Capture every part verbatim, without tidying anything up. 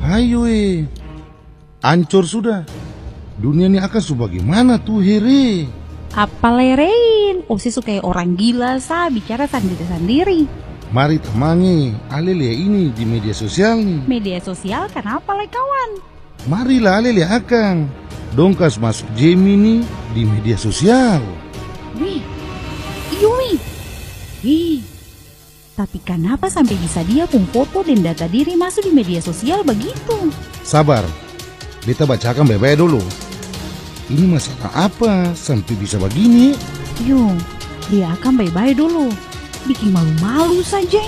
berbahaya eh. Ancur sudah. Dunia ini akan sebagaimana tuh here. Apa lerein? Osi suka kayak orang gila sa bicara sendiri-sendiri. Mari temangi, ale lihat ini di media sosial nih. Media sosial kenapa le kawan? Marilah ale lihat akang. Dongkas masuk Gemini di media sosial. Wih, iyo wih. Wih, tapi kenapa sampai bisa dia pun foto dan data diri masuk di media sosial begitu? Sabar, beta bacakan baik-baik dulu. Ini masalah apa sampai bisa begini? Yo, dia akan baik-baik dulu. Bikin malu-malu saja.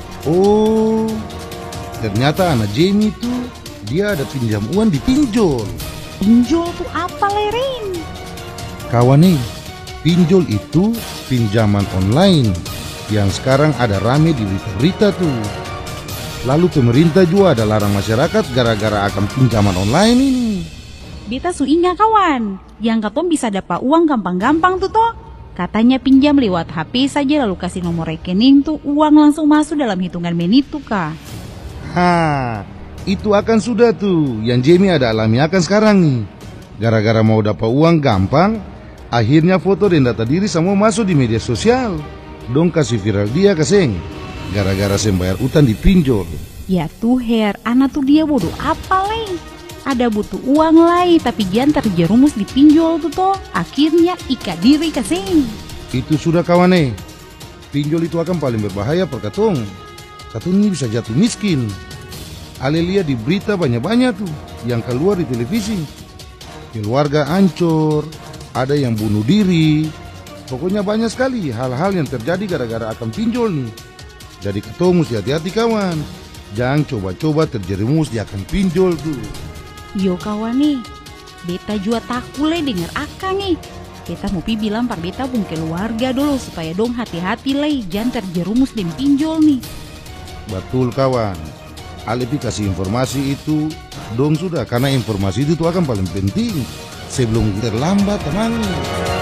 Oh, ternyata anak Jamie itu dia ada pinjam uang di pinjol. Pinjol tuh apa lerin? Kawan nih, pinjol itu pinjaman online yang sekarang ada rame di berita-berita tuh. Lalu pemerintah juga ada larang masyarakat gara-gara akan pinjaman online ini. Beta su ingat kawan, yang katong bisa dapat uang gampang-gampang tuh toh. Katanya pinjam lewat H P saja lalu kasih nomor rekening tuh uang langsung masuk dalam hitungan menit tuh kak. Ha, itu akan sudah tuh yang Jamie ada alami akan sekarang nih. Gara-gara mau dapat uang gampang, akhirnya foto dan data diri semua masuk di media sosial. Dong kasih viral dia keseng, gara-gara saya bayar utang di pinjol. Ya tuh Her, anak tuh dia bodoh apa leh? Ada butuh uang lain tapi jangan terjerumus di pinjol tuh toh. Akhirnya ikat diri keseng. Itu sudah kawan eh. Pinjol itu akan paling berbahaya per katong. Katong ini bisa jatuh miskin. Ale lihat di berita banyak-banyak tuh yang keluar di televisi. Keluarga hancur, ada yang bunuh diri. Pokoknya banyak sekali hal-hal yang terjadi gara-gara akan pinjol nih. Jadi katong mesti hati-hati kawan. Jangan coba-coba terjerumus di akan pinjol tuh. Yo kawan nih, beta juga takut le denger akang nih. Beta mau pi bilang par beta pun keluarga dulu supaya dong hati-hati le, jangan terjerumus dan pinjol nih. Betul kawan, Ale pi kasih informasi itu dong sudah, karena informasi itu tuh akan paling penting sebelum terlambat teman.